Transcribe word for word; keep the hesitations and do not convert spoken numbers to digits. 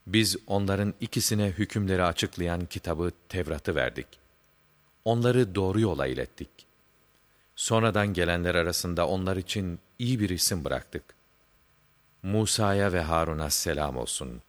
Biz onların ikisine hükümleri açıklayan kitabı Tevrat'ı verdik. Onları doğru yola ilettik. Sonradan gelenler arasında onlar için iyi bir isim bıraktık. Musa'ya ve Harun'a selam olsun.